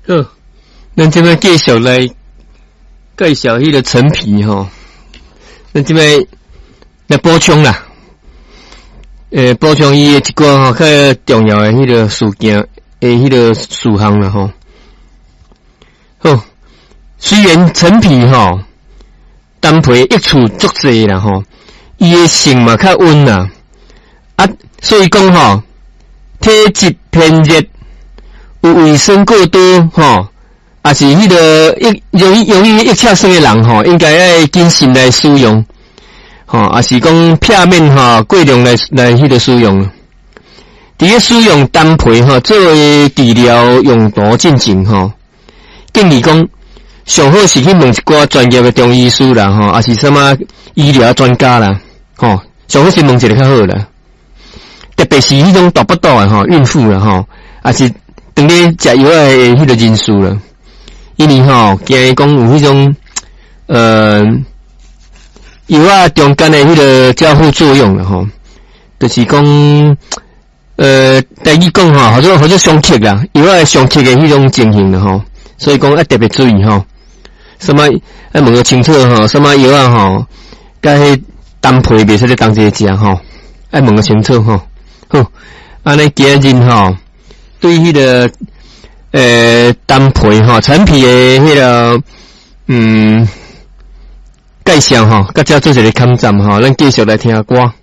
好，咱这边继续来介绍迄个陈皮吼。咱这边来补充啦，补充伊一个吼较重要的迄个事件，迄个事项啦吼。好，虽然陈皮吼单皮益处足济啦吼，伊的性嘛较温啦，所以讲吼体质偏热。有卫生过多吼，也是迄个容易一切生的人吼，应该要谨慎来使用吼，也是讲片面吼过量来迄个使用。伫个使用单皮吼作为治疗用途进行吼，建议讲上好是去问一寡专业的中医师啦吼，也是什么医疗专家啦吼，上好是问一个较好啦。特别是迄种大不大的吼孕妇啦吼，也是。当咧食药的迄个人数了，因为吼惊伊讲有迄种药中间的迄个交互作用了吼，就是讲台语讲吼，或者上克啦，药上克的迄种情形了吼，所以讲要特别注意吼，什么要问个清楚吼，什么药吼，甲迄单皮袂使咧当这食吼，要问个清楚吼。好，安尼今日吼。对迄个单皮吼陈皮的迄个介绍吼，甲遮做一个勘站吼，咱继续来听歌。